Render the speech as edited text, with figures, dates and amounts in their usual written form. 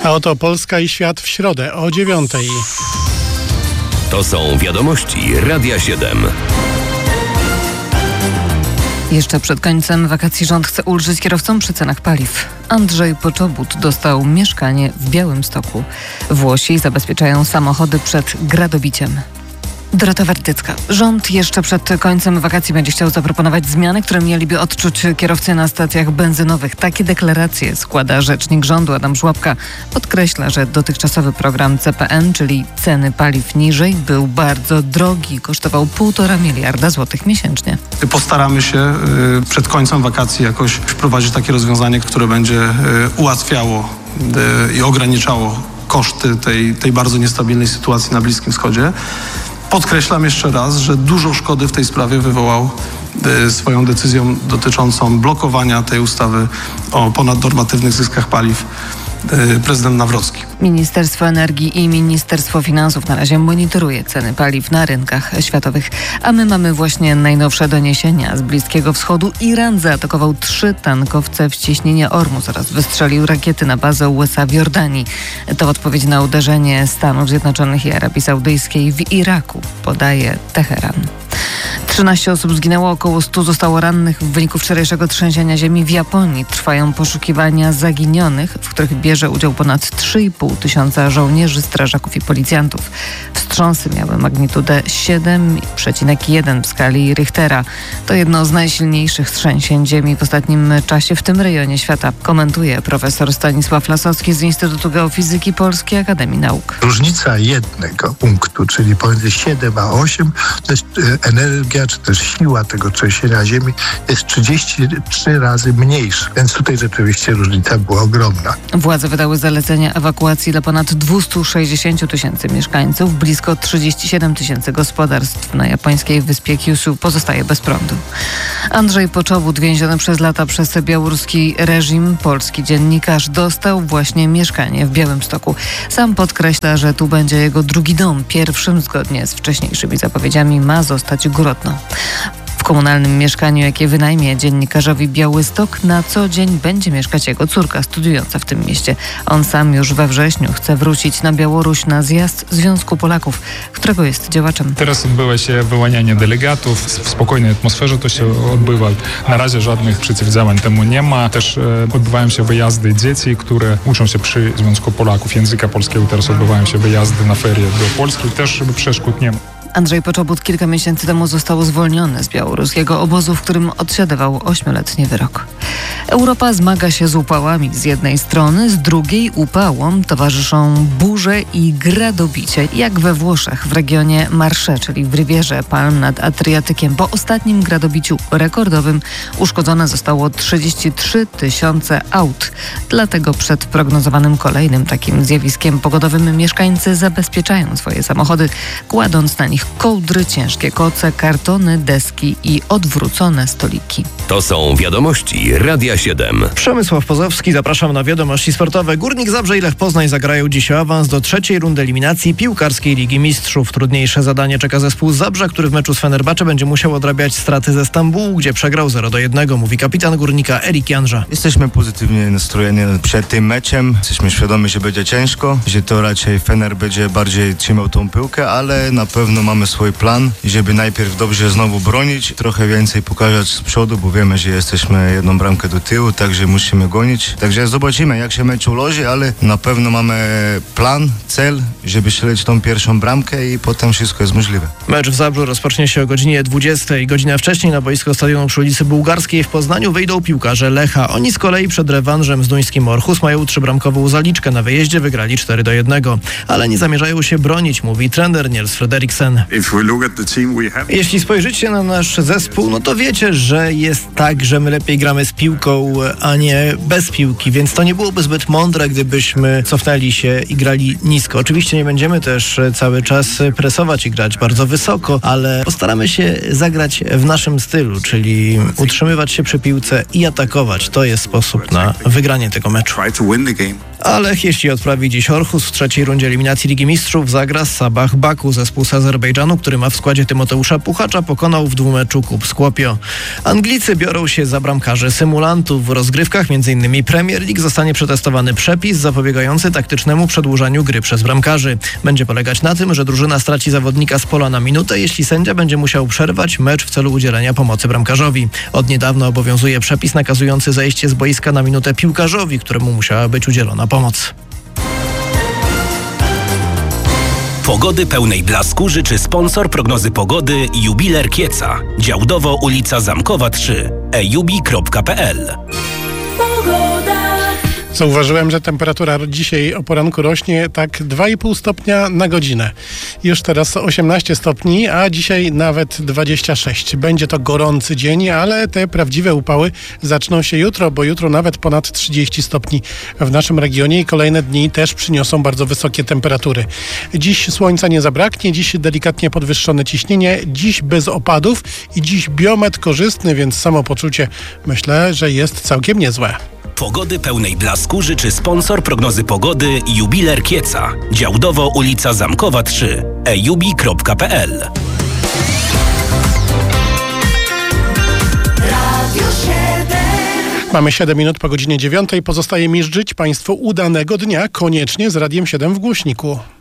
A oto Polska i świat w środę o 9:00. To są wiadomości Radia 7. Jeszcze przed końcem wakacji rząd chce ulżyć kierowcom przy cenach paliw. Andrzej Poczobut dostał mieszkanie w Białymstoku. Włosi zabezpieczają samochody przed gradobiciem. Dorota Wertycka. Rząd jeszcze przed końcem wakacji będzie chciał zaproponować zmiany, które mieliby odczuć kierowcy na stacjach benzynowych. Takie deklaracje składa rzecznik rządu Adam Żłapka. Podkreśla, że dotychczasowy program CPN, czyli ceny paliw niżej, był bardzo drogi. Kosztował 1,5 miliarda złotych miesięcznie. Postaramy się przed końcem wakacji jakoś wprowadzić takie rozwiązanie, które będzie ułatwiało i ograniczało koszty tej bardzo niestabilnej sytuacji na Bliskim Wschodzie. Podkreślam jeszcze raz, że dużo szkody w tej sprawie wywołał swoją decyzją dotyczącą blokowania tej ustawy o ponadnormatywnych zyskach paliw prezydent Nawrocki. Ministerstwo Energii i Ministerstwo Finansów na razie monitoruje ceny paliw na rynkach światowych. A my mamy właśnie najnowsze doniesienia z Bliskiego Wschodu. Iran zaatakował 3 tankowce w cieśninie Ormus oraz wystrzelił rakiety na bazę USA w Jordanii. To odpowiedź na uderzenie Stanów Zjednoczonych i Arabii Saudyjskiej w Iraku, podaje Teheran. 13 osób zginęło, około 100 zostało rannych w wyniku wczorajszego trzęsienia ziemi w Japonii. Trwają poszukiwania zaginionych, w których bierze udział ponad 3,5 tysiąca żołnierzy, strażaków i policjantów. Wstrząsy miały magnitudę 7,1 w skali Richtera. To jedno z najsilniejszych trzęsień ziemi w ostatnim czasie w tym rejonie świata, komentuje profesor Stanisław Lasowski z Instytutu Geofizyki Polskiej Akademii Nauk. Różnica jednego punktu, czyli pomiędzy 7 a 8, to jest energia, czy też siła tego trzęsienia ziemi jest 33 razy mniejsza. Więc tutaj rzeczywiście różnica była ogromna. Władze wydały zalecenia ewakuacji dla ponad 260 tysięcy mieszkańców. Blisko 37 tysięcy gospodarstw na japońskiej wyspie Kyushu pozostaje bez prądu. Andrzej Poczobut, więziony przez lata przez białoruski reżim, polski dziennikarz, dostał właśnie mieszkanie w Białymstoku. Sam podkreśla, że tu będzie jego drugi dom. Pierwszym, zgodnie z wcześniejszymi zapowiedziami, ma zostać Grodno. W komunalnym mieszkaniu, jakie wynajmie dziennikarzowi Białystok, na co dzień będzie mieszkać jego córka studiująca w tym mieście. On sam już we wrześniu chce wrócić na Białoruś na zjazd Związku Polaków, którego jest działaczem. Teraz odbywa się wyłanianie delegatów. W spokojnej atmosferze to się odbywa. Na razie żadnych przeciwdziałań temu nie ma. Też odbywają się wyjazdy dzieci, które uczą się przy Związku Polaków języka polskiego. Teraz odbywają się wyjazdy na ferie do Polski. Też przeszkód nie ma. Andrzej Poczobut kilka miesięcy temu został zwolniony z białoruskiego obozu, w którym odsiadywał 8-letni wyrok. Europa zmaga się z upałami z jednej strony, z drugiej upałom towarzyszą burze i gradobicie, jak we Włoszech w regionie Marche, czyli w Rivierze Palm nad Adriatykiem. Po ostatnim gradobiciu rekordowym uszkodzone zostało 33 tysiące aut. Dlatego przed prognozowanym kolejnym takim zjawiskiem pogodowym mieszkańcy zabezpieczają swoje samochody, kładąc na nich kołdry, ciężkie koce, kartony, deski i odwrócone stoliki. To są wiadomości Radia 7. Przemysław Pozowski, zapraszam na wiadomości sportowe. Górnik Zabrze i Lech Poznań zagrają dziś o awans do 3. rundy eliminacji piłkarskiej Ligi Mistrzów. Trudniejsze zadanie czeka zespół Zabrza, który w meczu z Fenerbahce będzie musiał odrabiać straty ze Stambułu, gdzie przegrał 0-1, mówi kapitan Górnika Erik Janża. Jesteśmy pozytywnie nastrojeni przed tym meczem. Jesteśmy świadomi, że będzie ciężko, że to raczej Fener będzie bardziej trzymał tą piłkę, ale na pewno mamy swój plan, żeby najpierw dobrze znowu bronić, trochę więcej pokazać z przodu, bo wiemy, że jesteśmy jedną bramkę do tyłu, także musimy gonić. Także zobaczymy, jak się mecz ułoży, ale na pewno mamy plan, cel, żeby strzelić tą pierwszą bramkę i potem wszystko jest możliwe. Mecz w Zabrzu rozpocznie się o godzinie 20. Godzinę wcześniej na boisko stadionu przy ulicy Bułgarskiej w Poznaniu wyjdą piłkarze Lecha. Oni z kolei przed rewanżem z duńskim Orhus mają 3-bramkową zaliczkę. Na wyjeździe wygrali 4-1. Ale nie zamierzają się bronić, mówi trener Niels Frederiksen. Jeśli spojrzycie na nasz zespół, no to wiecie, że jest tak, że my lepiej gramy z piłką, a nie bez piłki, więc to nie byłoby zbyt mądre, gdybyśmy cofnęli się i grali nisko. Oczywiście nie będziemy też cały czas presować i grać bardzo wysoko, ale postaramy się zagrać w naszym stylu, czyli utrzymywać się przy piłce i atakować. To jest sposób na wygranie tego meczu. A Lech, jeśli odprawi dziś Orhus w 3. rundzie eliminacji Ligi Mistrzów, zagra z Sabah Baku. Zespół z Azerbejdżanu Azerbejdżanu, który ma w składzie Tymoteusza Puchacza, pokonał w dwumeczu KUB Skopje. Anglicy biorą się za bramkarzy symulantów. W rozgrywkach m.in. Premier League zostanie przetestowany przepis zapobiegający taktycznemu przedłużaniu gry przez bramkarzy. Będzie polegać na tym, że drużyna straci zawodnika z pola na minutę, jeśli sędzia będzie musiał przerwać mecz w celu udzielenia pomocy bramkarzowi. Od niedawna obowiązuje przepis nakazujący zejście z boiska na minutę piłkarzowi, któremu musiała być udzielona pomoc. Pogody pełnej blasku życzy sponsor prognozy pogody Jubiler Kieca. Działdowo ulica Zamkowa 3. ejubi.pl. Zauważyłem, że temperatura dzisiaj o poranku rośnie tak 2,5 stopnia na godzinę. Już teraz 18 stopni, a dzisiaj nawet 26. Będzie to gorący dzień, ale te prawdziwe upały zaczną się jutro, bo jutro nawet ponad 30 stopni w naszym regionie i kolejne dni też przyniosą bardzo wysokie temperatury. Dziś słońca nie zabraknie, dziś delikatnie podwyższone ciśnienie, dziś bez opadów i dziś biometr korzystny, więc samopoczucie myślę, że jest całkiem niezłe. Pogody pełnej blasku życzy sponsor prognozy pogody Jubiler Kieca. Działdowo ulica Zamkowa 3. ejubi.pl. Mamy 7 minut po godzinie 9. Pozostaje mi życzyć Państwu udanego dnia, koniecznie z Radiem 7 w głośniku.